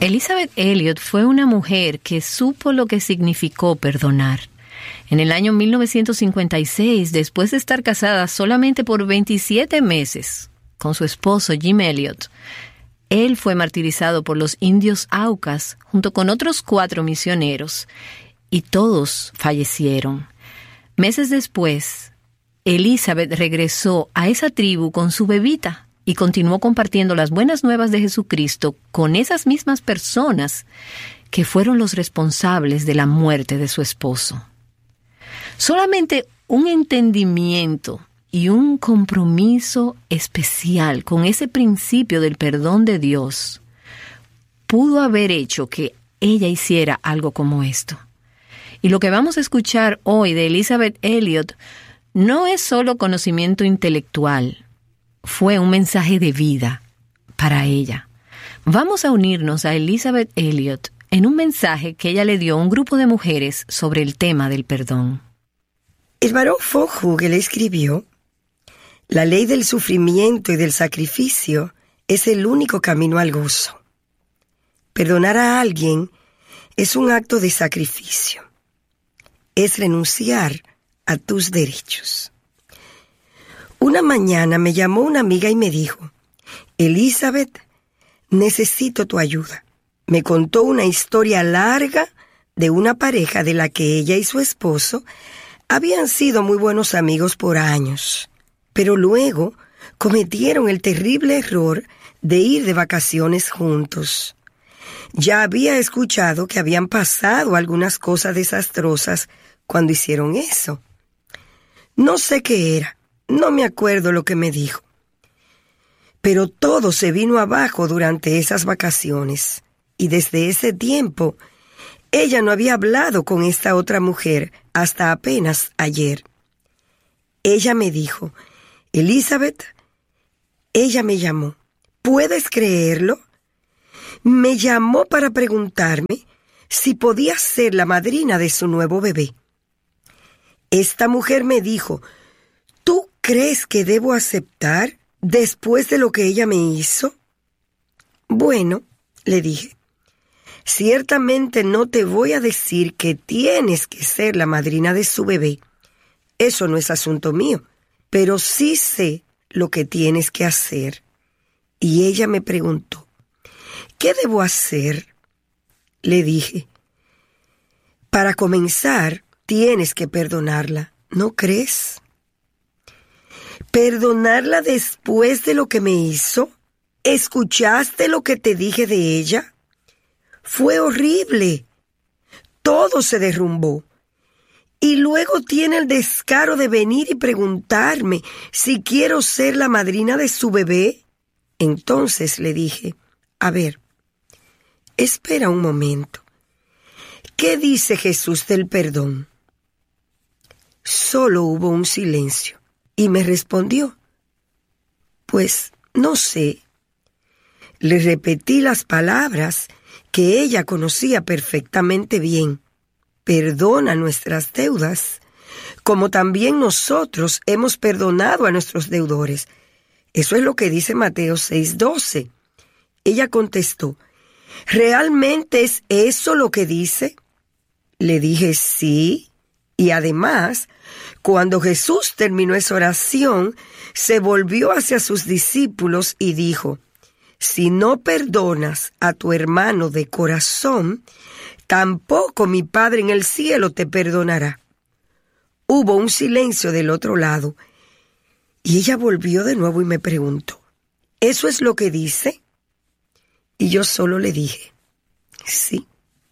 Elizabeth Elliot fue una mujer que supo lo que significó perdonar. En el año 1956, después de estar casada solamente por 27 meses con su esposo Jim Elliot, él fue martirizado por los indios Aucas junto con otros 4 misioneros y todos fallecieron. Meses después, Elizabeth regresó a esa tribu con su bebita y continuó compartiendo las buenas nuevas de Jesucristo con esas mismas personas que fueron los responsables de la muerte de su esposo. Solamente un entendimiento y un compromiso especial con ese principio del perdón de Dios pudo haber hecho que ella hiciera algo como esto. Y lo que vamos a escuchar hoy de Elizabeth Elliot no es solo conocimiento intelectual, fue un mensaje de vida para ella. Vamos a unirnos a Elizabeth Elliot en un mensaje que ella le dio a un grupo de mujeres sobre el tema del perdón. El barón von Hugel escribió: la ley del sufrimiento y del sacrificio es el único camino al gozo. Perdonar a alguien es un acto de sacrificio. Es renunciar a tus derechos. Una mañana me llamó una amiga y me dijo: Elizabeth, necesito tu ayuda. Me contó una historia larga de una pareja de la que ella y su esposo habían sido muy buenos amigos por años, pero luego cometieron el terrible error de ir de vacaciones juntos. Ya había escuchado que habían pasado algunas cosas desastrosas cuando hicieron eso. No sé qué era, no me acuerdo lo que me dijo. Pero todo se vino abajo durante esas vacaciones, y desde ese tiempo ella no había hablado con esta otra mujer hasta apenas ayer. Ella me dijo: Elizabeth, ella me llamó. ¿Puedes creerlo? Me llamó para preguntarme si podía ser la madrina de su nuevo bebé. Esta mujer me dijo: ¿tú crees que debo aceptar después de lo que ella me hizo? Bueno, le dije, ciertamente no te voy a decir que tienes que ser la madrina de su bebé. Eso no es asunto mío, pero sí sé lo que tienes que hacer. Y ella me preguntó: ¿qué debo hacer? Le dije: para comenzar, tienes que perdonarla, ¿no crees? ¿Perdonarla después de lo que me hizo? ¿Escuchaste lo que te dije de ella? Fue horrible. Todo se derrumbó. Y luego tiene el descaro de venir y preguntarme si quiero ser la madrina de su bebé. Entonces le dije: a ver, espera un momento. ¿Qué dice Jesús del perdón? Solo hubo un silencio y me respondió: pues no sé. Le repetí las palabras que ella conocía perfectamente bien. Perdona nuestras deudas, como también nosotros hemos perdonado a nuestros deudores. Eso es lo que dice Mateo 6:12. Ella contestó: ¿realmente es eso lo que dice? Le dije: sí. Y además, cuando Jesús terminó esa oración, se volvió hacia sus discípulos y dijo: si no perdonas a tu hermano de corazón, tampoco mi Padre en el cielo te perdonará. Hubo un silencio del otro lado, y ella volvió de nuevo y me preguntó: ¿eso es lo que dice? Y yo solo le dije: sí.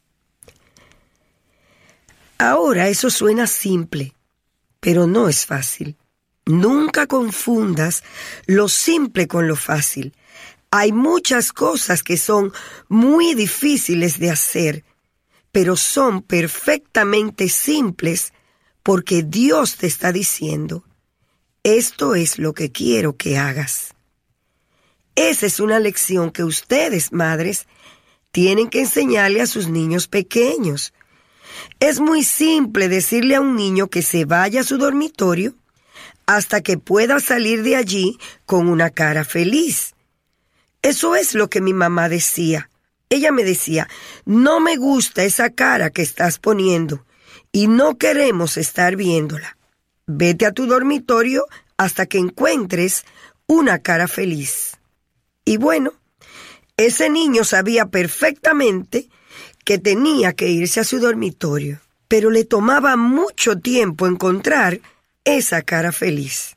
Ahora eso suena simple, pero no es fácil. Nunca confundas lo simple con lo fácil. Hay muchas cosas que son muy difíciles de hacer, pero son perfectamente simples porque Dios te está diciendo: esto es lo que quiero que hagas. Esa es una lección que ustedes, madres, tienen que enseñarle a sus niños pequeños. Es muy simple decirle a un niño que se vaya a su dormitorio hasta que pueda salir de allí con una cara feliz. Eso es lo que mi mamá decía. Ella me decía, no me gusta esa cara que estás poniendo y no queremos estar viéndola. Vete a tu dormitorio hasta que encuentres una cara feliz. Y bueno, ese niño sabía perfectamente que tenía que irse a su dormitorio, pero le tomaba mucho tiempo encontrar esa cara feliz.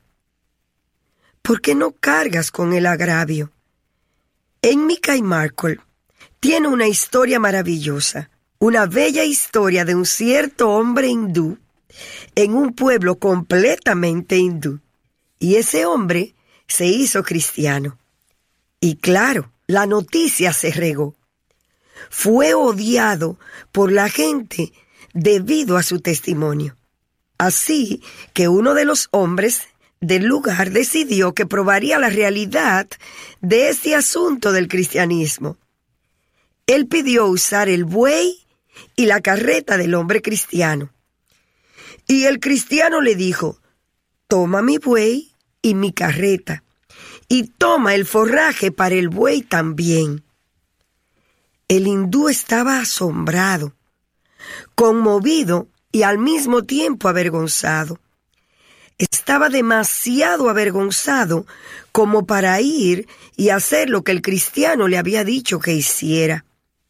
¿Por qué no cargas con el agravio? En Micah y Malcolm tiene una historia maravillosa, una bella historia de un cierto hombre hindú en un pueblo completamente hindú. Y ese hombre se hizo cristiano. Y claro, la noticia se regó. Fue odiado por la gente debido a su testimonio. Así que uno de los hombres del lugar decidió que probaría la realidad de este asunto del cristianismo. Él pidió usar el buey y la carreta del hombre cristiano. Y el cristiano le dijo, toma mi buey y mi carreta, y toma el forraje para el buey también. El hindú estaba asombrado, conmovido y al mismo tiempo avergonzado. Estaba demasiado avergonzado como para ir y hacer lo que el cristiano le había dicho que hiciera.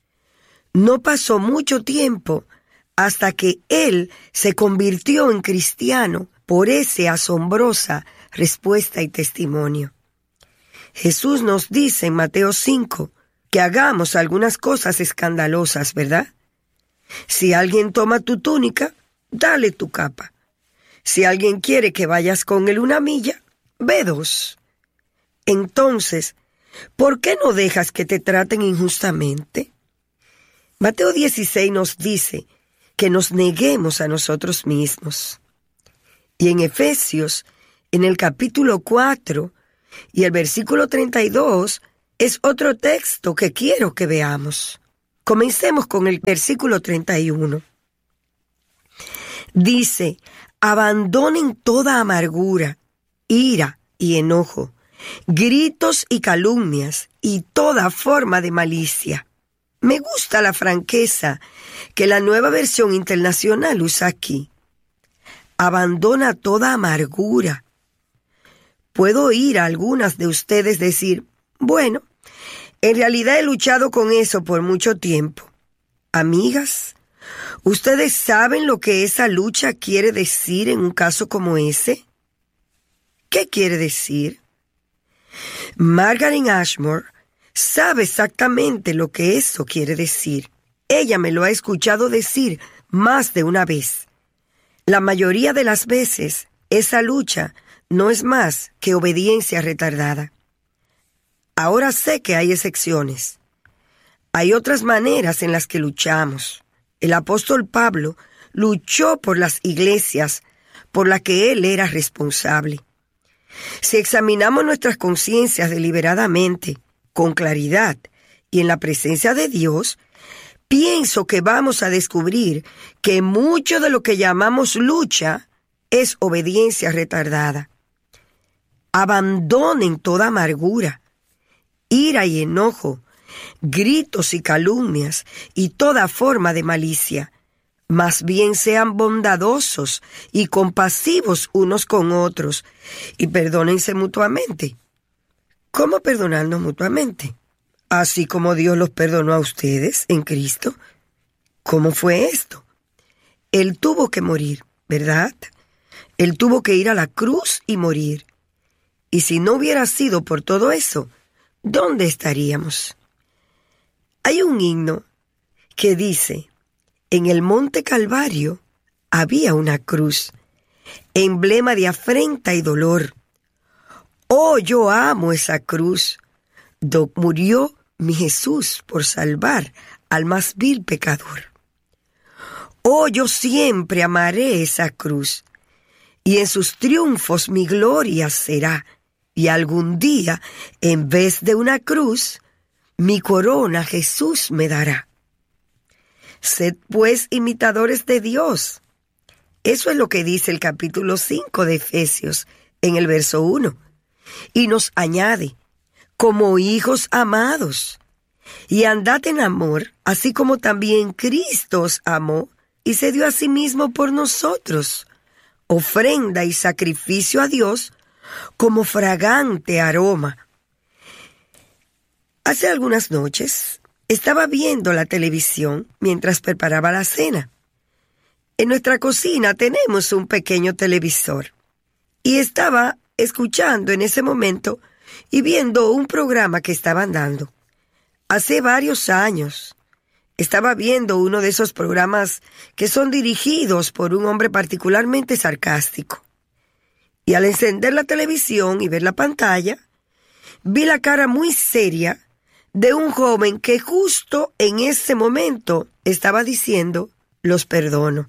No pasó mucho tiempo hasta que él se convirtió en cristiano por esa asombrosa respuesta y testimonio. Jesús nos dice en Mateo 5 que hagamos algunas cosas escandalosas, ¿verdad? Si alguien toma tu túnica, dale tu capa. Si alguien quiere que vayas con él 1 milla, ve 2. Entonces, ¿por qué no dejas que te traten injustamente? Mateo 16 nos dice que nos neguemos a nosotros mismos. Y en Efesios, en el capítulo 4 y el versículo 32, es otro texto que quiero que veamos. Comencemos con el versículo 31. Dice, abandonen toda amargura, ira y enojo, gritos y calumnias y toda forma de malicia. Me gusta la franqueza que la Nueva Versión Internacional usa aquí. Abandona toda amargura. Puedo oír a algunas de ustedes decir, bueno, en realidad he luchado con eso por mucho tiempo. Amigas, ¿ustedes saben lo que esa lucha quiere decir en un caso como ese? ¿Qué quiere decir? Margaret Ashmore sabe exactamente lo que eso quiere decir. Ella me lo ha escuchado decir más de una vez. La mayoría de las veces, esa lucha no es más que obediencia retardada. Ahora sé que hay excepciones. Hay otras maneras en las que luchamos. El apóstol Pablo luchó por las iglesias por las que él era responsable. Si examinamos nuestras conciencias deliberadamente, con claridad y en la presencia de Dios, pienso que vamos a descubrir que mucho de lo que llamamos lucha es obediencia retardada. Abandonen toda amargura, ira y enojo, gritos y calumnias y toda forma de malicia. Más bien sean bondadosos y compasivos unos con otros y perdónense mutuamente. ¿Cómo perdonarnos mutuamente? Así como Dios los perdonó a ustedes en Cristo. ¿Cómo fue esto? Él tuvo que morir, ¿verdad? Él tuvo que ir a la cruz y morir. Y si no hubiera sido por todo eso, ¿dónde estaríamos? Hay un himno que dice, en el monte Calvario había una cruz, emblema de afrenta y dolor. Oh, yo amo esa cruz, donde murió mi Jesús por salvar al más vil pecador. Oh, yo siempre amaré esa cruz, y en sus triunfos mi gloria será, y algún día, en vez de una cruz, mi corona Jesús me dará. Sed pues imitadores de Dios. Eso es lo que dice el capítulo 5 de Efesios, en el verso 1. Y nos añade, como hijos amados, y andad en amor, así como también Cristo os amó y se dio a sí mismo por nosotros, ofrenda y sacrificio a Dios como fragante aroma. Hace algunas noches estaba viendo la televisión mientras preparaba la cena. En nuestra cocina tenemos un pequeño televisor y estaba escuchando en ese momento y viendo un programa que estaban dando. Hace varios años estaba viendo uno de esos programas que son dirigidos por un hombre particularmente sarcástico. Y al encender la televisión y ver la pantalla, vi la cara muy seria de un joven que justo en ese momento estaba diciendo, los perdono.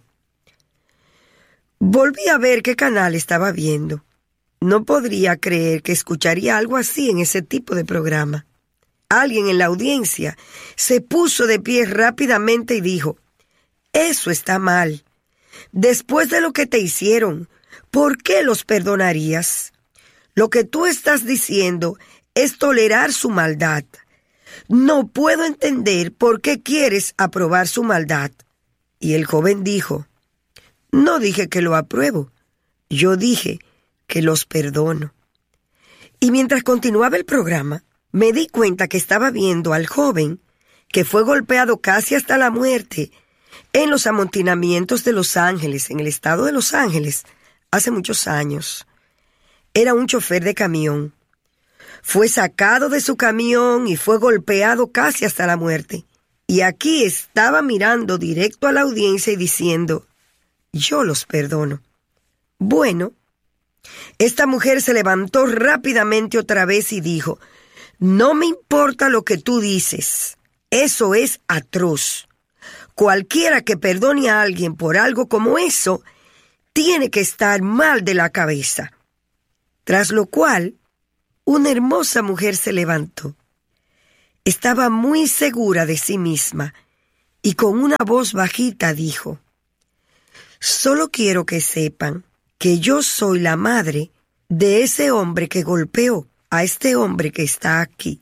Volví a ver qué canal estaba viendo. No podría creer que escucharía algo así en ese tipo de programa. Alguien en la audiencia se puso de pie rápidamente y dijo, eso está mal. Después de lo que te hicieron, ¿por qué los perdonarías? Lo que tú estás diciendo es tolerar su maldad. No puedo entender por qué quieres aprobar su maldad. Y el joven dijo, no dije que lo apruebo, yo dije que los perdono. Y mientras continuaba el programa, me di cuenta que estaba viendo al joven que fue golpeado casi hasta la muerte en los amontonamientos de Los Ángeles, en el estado de Los Ángeles, hace muchos años. Era un chofer de camión. Fue sacado de su camión y fue golpeado casi hasta la muerte. Y aquí estaba mirando directo a la audiencia y diciendo, yo los perdono. Bueno, esta mujer se levantó rápidamente otra vez y dijo, no me importa lo que tú dices, eso es atroz. Cualquiera que perdone a alguien por algo como eso, tiene que estar mal de la cabeza. Tras lo cual, una hermosa mujer se levantó. Estaba muy segura de sí misma y con una voz bajita dijo, solo quiero que sepan que yo soy la madre de ese hombre que golpeó a este hombre que está aquí.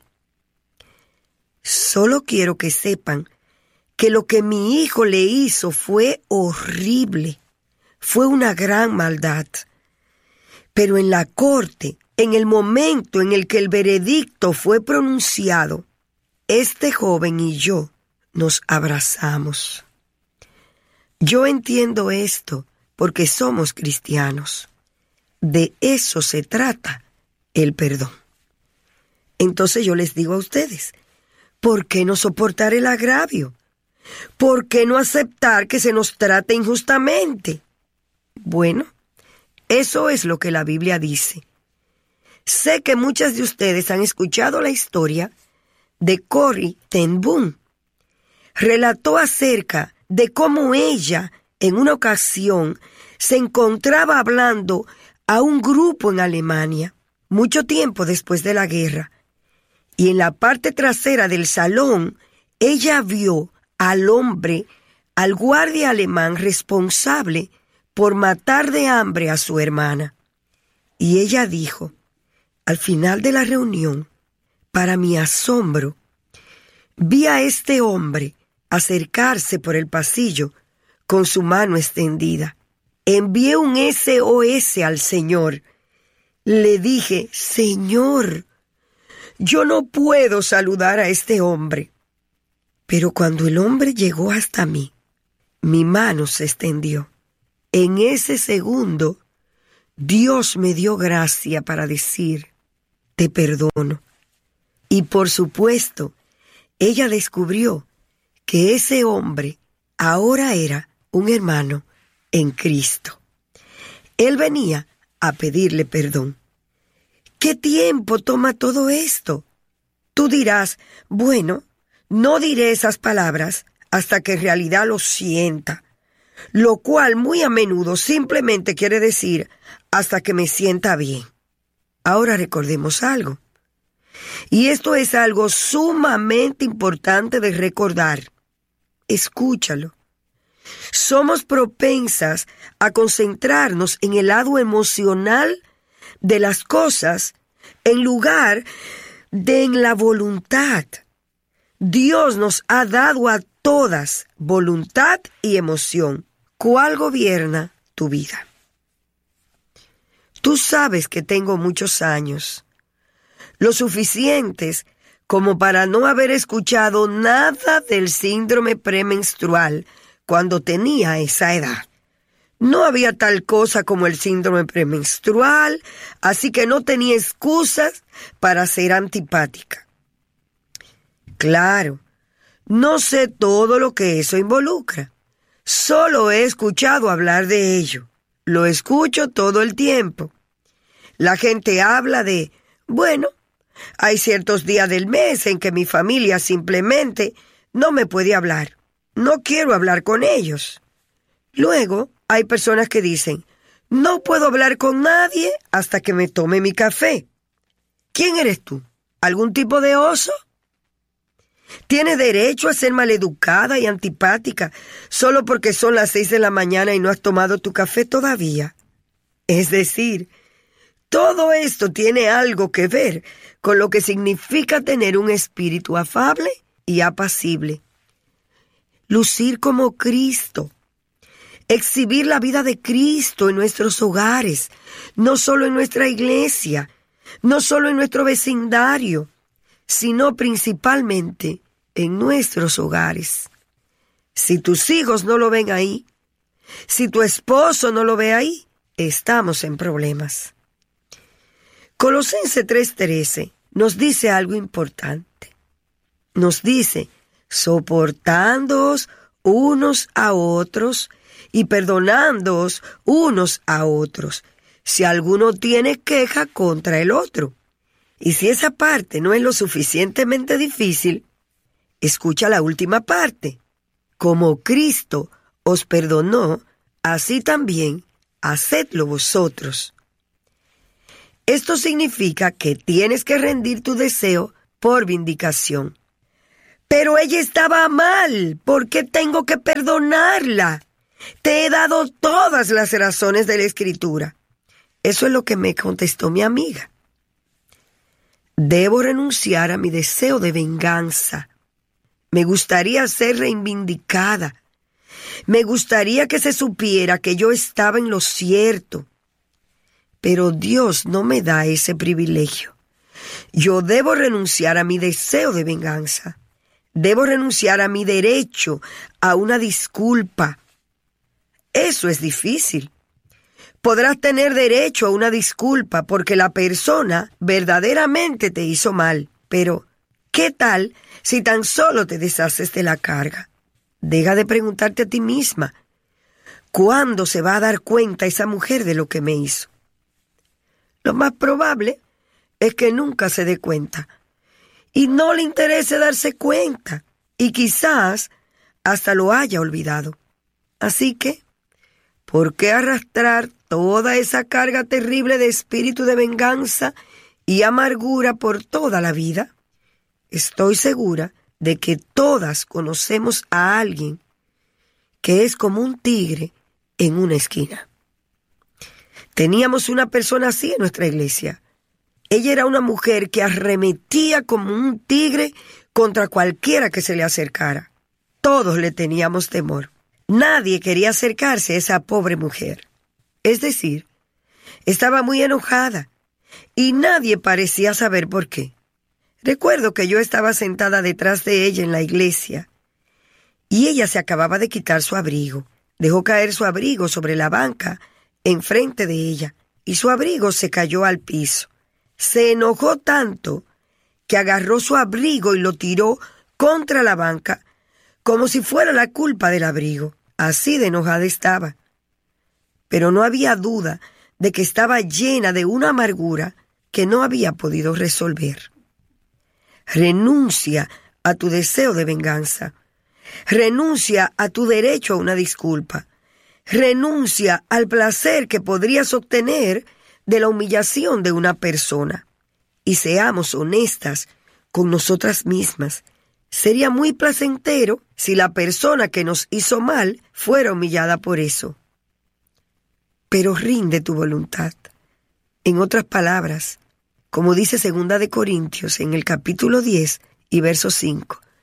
Solo quiero que sepan que lo que mi hijo le hizo fue horrible, fue una gran maldad. Pero en la corte, en el momento en el que el veredicto fue pronunciado, este joven y yo nos abrazamos. Yo entiendo esto porque somos cristianos. De eso se trata el perdón. Entonces yo les digo a ustedes, ¿por qué no soportar el agravio? ¿Por qué no aceptar que se nos trate injustamente? Bueno, eso es lo que la Biblia dice. Sé que muchas de ustedes han escuchado la historia de Corrie ten Boom. Relató acerca de cómo ella, en una ocasión, se encontraba hablando a un grupo en Alemania, mucho tiempo después de la guerra. Y en la parte trasera del salón, ella vio al hombre, al guardia alemán responsable por matar de hambre a su hermana. Y ella dijo, al final de la reunión, para mi asombro, vi a este hombre acercarse por el pasillo con su mano extendida. Envié un SOS al Señor. Le dije, Señor, yo no puedo saludar a este hombre. Pero cuando el hombre llegó hasta mí, mi mano se extendió. En ese segundo, Dios me dio gracia para decir, te perdono. Y por supuesto, ella descubrió que ese hombre ahora era un hermano en Cristo. Él venía a pedirle perdón. ¿Qué tiempo toma todo esto? Tú dirás, bueno, no diré esas palabras hasta que en realidad lo sienta, lo cual muy a menudo simplemente quiere decir hasta que me sienta bien. Ahora recordemos algo. Y esto es algo sumamente importante de recordar. Escúchalo. Somos propensas a concentrarnos en el lado emocional de las cosas en lugar de en la voluntad. Dios nos ha dado a todas voluntad y emoción. ¿Cuál gobierna tu vida? Tú sabes que tengo muchos años, lo suficientes como para no haber escuchado nada del síndrome premenstrual cuando tenía esa edad. No había tal cosa como el síndrome premenstrual, así que no tenía excusas para ser antipática. Claro, no sé todo lo que eso involucra. Solo he escuchado hablar de ello. Lo escucho todo el tiempo. La gente habla de, bueno, hay ciertos días del mes en que mi familia simplemente no me puede hablar. No quiero hablar con ellos. Luego, hay personas que dicen, no puedo hablar con nadie hasta que me tome mi café. ¿Quién eres tú? ¿Algún tipo de oso? ¿Tienes derecho a ser maleducada y antipática solo porque son las 6 de la mañana y no has tomado tu café todavía? Es decir, todo esto tiene algo que ver con lo que significa tener un espíritu afable y apacible. Lucir como Cristo. Exhibir la vida de Cristo en nuestros hogares, no solo en nuestra iglesia, no solo en nuestro vecindario, sino principalmente en nuestros hogares. Si tus hijos no lo ven ahí, si tu esposo no lo ve ahí, estamos en problemas. Colosenses 3:13 nos dice algo importante. Nos dice, soportándoos unos a otros y perdonándoos unos a otros, si alguno tiene queja contra el otro. Y si esa parte no es lo suficientemente difícil, escucha la última parte. Como Cristo os perdonó, así también hacedlo vosotros. Esto significa que tienes que rendir tu deseo por vindicación. Pero ella estaba mal, ¿por qué tengo que perdonarla? Te he dado todas las razones de la Escritura. Eso es lo que me contestó mi amiga. Debo renunciar a mi deseo de venganza. Me gustaría ser reivindicada. Me gustaría que se supiera que yo estaba en lo cierto. Pero Dios no me da ese privilegio. Yo debo renunciar a mi deseo de venganza. Debo renunciar a mi derecho a una disculpa. Eso es difícil. Podrás tener derecho a una disculpa porque la persona verdaderamente te hizo mal. Pero, ¿qué tal si tan solo te deshaces de la carga? Deja de preguntarte a ti misma, ¿cuándo se va a dar cuenta esa mujer de lo que me hizo? Lo más probable es que nunca se dé cuenta. Y no le interese darse cuenta. Y quizás hasta lo haya olvidado. Así que, ¿por qué arrastrar toda esa carga terrible de espíritu de venganza y amargura por toda la vida? Estoy segura de que todas conocemos a alguien que es como un tigre en una esquina. Teníamos una persona así en nuestra iglesia. Ella era una mujer que arremetía como un tigre contra cualquiera que se le acercara. Todos le teníamos temor. Nadie quería acercarse a esa pobre mujer. Es decir, estaba muy enojada y nadie parecía saber por qué. Recuerdo que yo estaba sentada detrás de ella en la iglesia y ella se acababa de quitar su abrigo. Dejó caer su abrigo sobre la banca enfrente de ella y su abrigo se cayó al piso. Se enojó tanto que agarró su abrigo y lo tiró contra la banca como si fuera la culpa del abrigo. Así de enojada estaba. Pero no había duda de que estaba llena de una amargura que no había podido resolver. Renuncia a tu deseo de venganza. Renuncia a tu derecho a una disculpa. Renuncia al placer que podrías obtener de la humillación de una persona. Y seamos honestas con nosotras mismas. Sería muy placentero si la persona que nos hizo mal fuera humillada por eso. Pero rinde tu voluntad. En otras palabras, como dice 2 Corintios en el capítulo 10 y verso 5,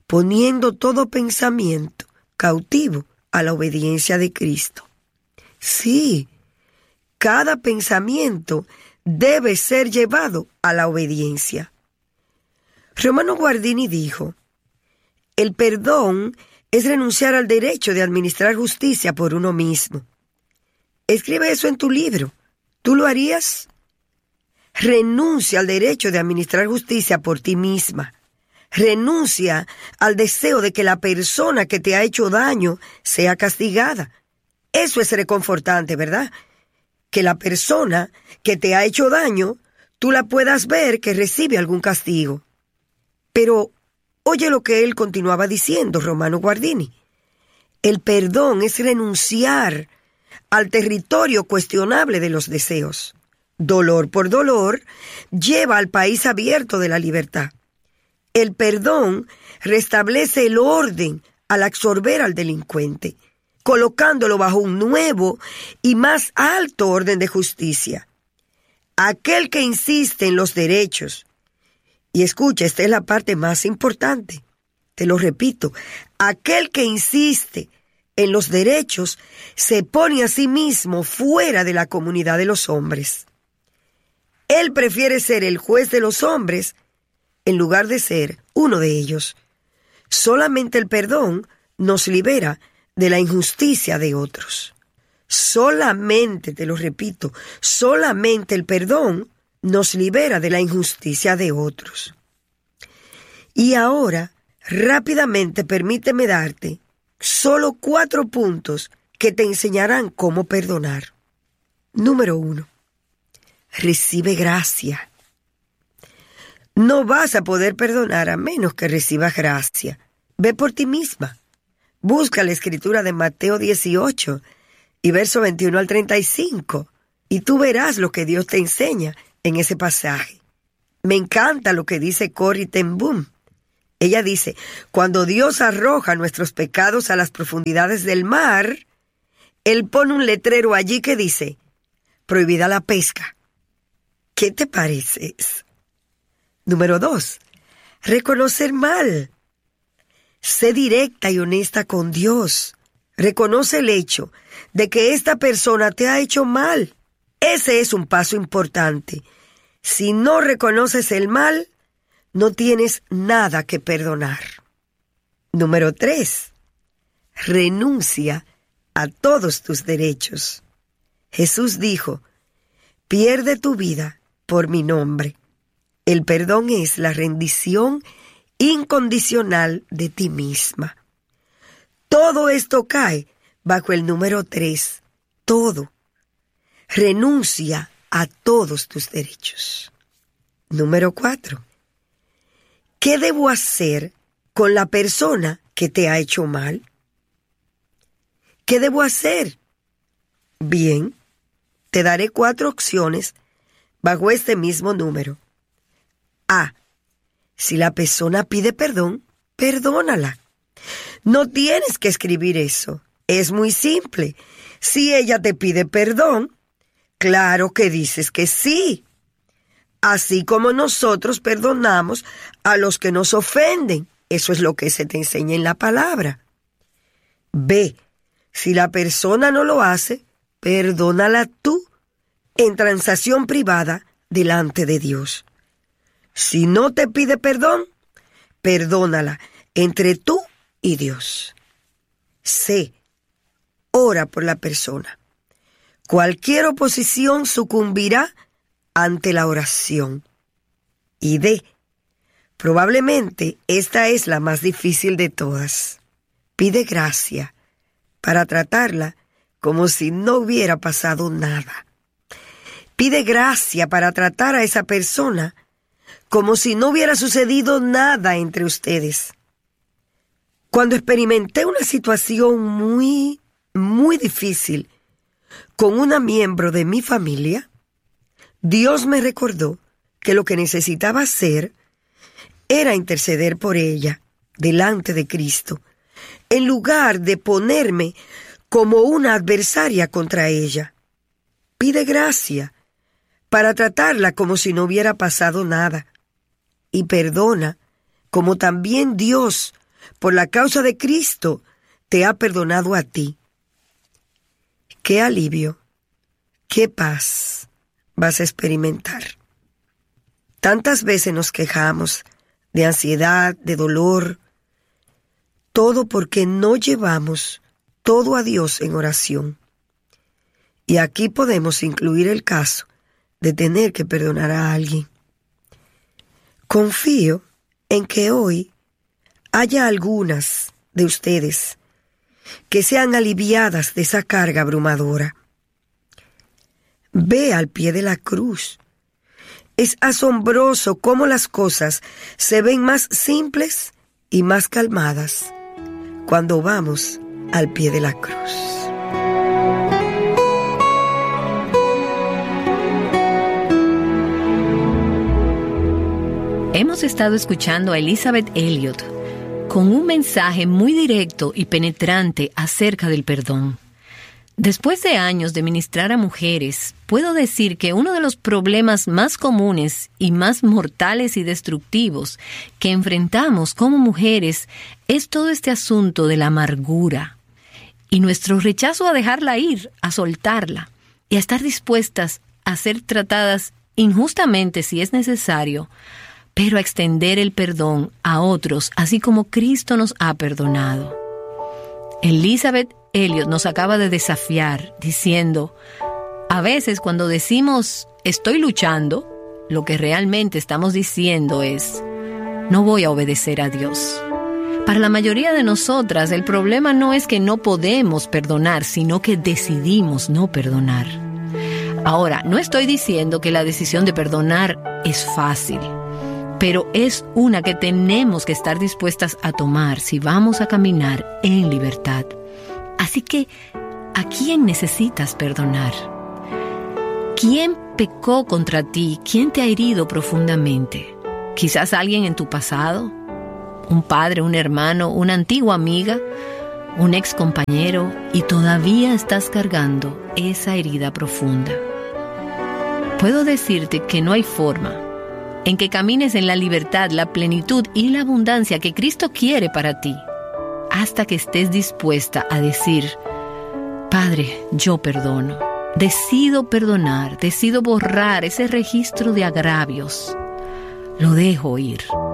poniendo todo pensamiento cautivo a la obediencia de Cristo. Sí, cada pensamiento debe ser llevado a la obediencia. Romano Guardini dijo: el perdón es renunciar al derecho de administrar justicia por uno mismo. Escribe eso en tu libro. ¿Tú lo harías? Renuncia al derecho de administrar justicia por ti misma. Renuncia al deseo de que la persona que te ha hecho daño sea castigada. Eso es reconfortante, ¿verdad? Que la persona que te ha hecho daño, tú la puedas ver que recibe algún castigo. Pero oye lo que él continuaba diciendo, Romano Guardini. El perdón es renunciar al territorio cuestionable de los deseos. Dolor por dolor lleva al país abierto de la libertad. El perdón restablece el orden al absorber al delincuente, colocándolo bajo un nuevo y más alto orden de justicia. Aquel que insiste en los derechos, y escucha, esta es la parte más importante, te lo repito, aquel que insiste en los derechos se pone a sí mismo fuera de la comunidad de los hombres. Él prefiere ser el juez de los hombres en lugar de ser uno de ellos. Solamente el perdón nos libera de la injusticia de otros. Solamente, te lo repito, solamente el perdón nos libera de la injusticia de otros. Y ahora, rápidamente, permíteme darte solo 4 puntos que te enseñarán cómo perdonar. Número 1. Recibe gracia. No vas a poder perdonar a menos que recibas gracia. Ve por ti misma. Busca la escritura de Mateo 18 y verso 21 al 35 y tú verás lo que Dios te enseña en ese pasaje. Me encanta lo que dice Corrie ten Boom. Ella dice: cuando Dios arroja nuestros pecados a las profundidades del mar, Él pone un letrero allí que dice: prohibida la pesca. ¿Qué te parece eso? Número 2. Reconocer mal. Sé directa y honesta con Dios. Reconoce el hecho de que esta persona te ha hecho mal. Ese es un paso importante. Si no reconoces el mal, no tienes nada que perdonar. Número 3. Renuncia a todos tus derechos. Jesús dijo: pierde tu vida por mi nombre. El perdón es la rendición incondicional de ti misma. Todo esto cae bajo el número 3. Todo. Renuncia a todos tus derechos. Número 4. ¿Qué debo hacer con la persona que te ha hecho mal? ¿Qué debo hacer? Bien, te daré 4 opciones bajo este mismo número. A. Si la persona pide perdón, perdónala. No tienes que escribir eso. Es muy simple. Si ella te pide perdón, claro que dices que sí. Así como nosotros perdonamos a los que nos ofenden. Eso es lo que se te enseña en la palabra. B. Si la persona no lo hace, perdónala tú en transacción privada delante de Dios. Si no te pide perdón, perdónala entre tú y Dios. C. Ora por la persona. Cualquier oposición sucumbirá ante la oración. Y D. Probablemente esta es la más difícil de todas. Pide gracia para tratarla como si no hubiera pasado nada. Pide gracia para tratar a esa persona como si no hubiera sucedido nada entre ustedes. Cuando experimenté una situación muy difícil con una miembro de mi familia, Dios me recordó que lo que necesitaba hacer era interceder por ella delante de Cristo, en lugar de ponerme como una adversaria contra ella. Pide gracia para tratarla como si no hubiera pasado nada. Y perdona, como también Dios por la causa de Cristo, te ha perdonado a ti. Qué alivio, qué paz vas a experimentar. Tantas veces nos quejamos de ansiedad, de dolor, todo porque no llevamos todo a Dios en oración. Y aquí podemos incluir el caso de tener que perdonar a alguien. Confío en que hoy haya algunas de ustedes que sean aliviadas de esa carga abrumadora. Ve al pie de la cruz. Es asombroso cómo las cosas se ven más simples y más calmadas cuando vamos al pie de la cruz. Hemos estado escuchando a Elisabeth Elliot con un mensaje muy directo y penetrante acerca del perdón. Después de años de ministrar a mujeres, puedo decir que uno de los problemas más comunes y más mortales y destructivos que enfrentamos como mujeres es todo este asunto de la amargura y nuestro rechazo a dejarla ir, a soltarla y a estar dispuestas a ser tratadas injustamente si es necesario, pero a extender el perdón a otros, así como Cristo nos ha perdonado. Elisabeth Elliot nos acaba de desafiar diciendo, a veces cuando decimos estoy luchando, lo que realmente estamos diciendo es, no voy a obedecer a Dios. Para la mayoría de nosotras, el problema no es que no podemos perdonar, sino que decidimos no perdonar. Ahora, no estoy diciendo que la decisión de perdonar es fácil, pero es una que tenemos que estar dispuestas a tomar si vamos a caminar en libertad. Así que, ¿a quién necesitas perdonar? ¿Quién pecó contra ti? ¿Quién te ha herido profundamente? Quizás alguien en tu pasado, un padre, un hermano, una antigua amiga, un ex compañero, y todavía estás cargando esa herida profunda. Puedo decirte que no hay forma en que camines en la libertad, la plenitud y la abundancia que Cristo quiere para ti, hasta que estés dispuesta a decir, Padre, yo perdono. Decido perdonar, decido borrar ese registro de agravios. Lo dejo ir.